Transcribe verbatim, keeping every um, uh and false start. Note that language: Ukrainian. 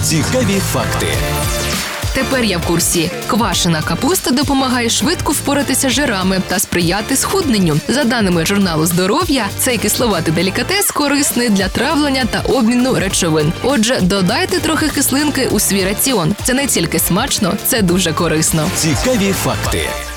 Цікаві факти. Тепер я в курсі. Квашена капуста допомагає швидко впоратися з жирами та сприяти схудненню. За даними журналу «Здоров'я», цей кисловатий делікатес корисний для травлення та обміну речовин. Отже, додайте трохи кислинки у свій раціон. Це не тільки смачно, це дуже корисно. Цікаві факти.